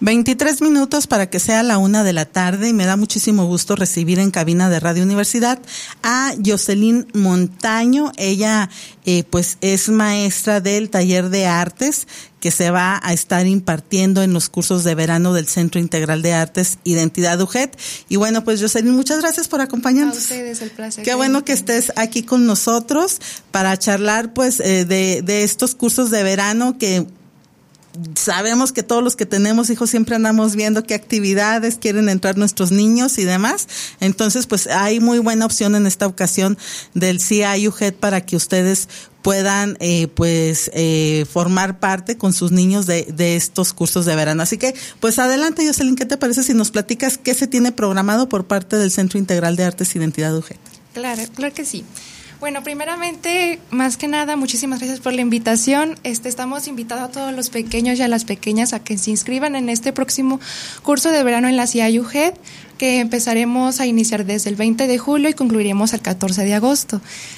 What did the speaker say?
23 minutos para que sea la 1:00 p.m. y me da muchísimo gusto recibir en cabina de Radio Universidad a Jocelyn Montaño. Ella pues es maestra del taller de artes que se va a estar impartiendo en los cursos de verano del Centro Integral de Artes Identidad UGED. Y bueno, pues Jocelyn, muchas gracias por acompañarnos. A ustedes, el placer. Qué bueno que estés aquí con nosotros para charlar pues de estos cursos de verano que sabemos que todos los que tenemos hijos siempre andamos viendo qué actividades quieren entrar nuestros niños y demás. Entonces, pues hay muy buena opción en esta ocasión del CI UGED para que ustedes puedan formar parte con sus niños de estos cursos de verano. Así que, pues adelante, Jocelyn, ¿qué te parece si nos platicas qué se tiene programado por parte del Centro Integral de Artes Identidad UGED? Claro que sí. Bueno, primeramente, más que nada, muchísimas gracias por la invitación. Estamos invitados a todos los pequeños y a las pequeñas a que se inscriban en este próximo curso de verano en la CI UGED, que empezaremos a iniciar desde el 20 de julio y concluiremos el 14 de agosto.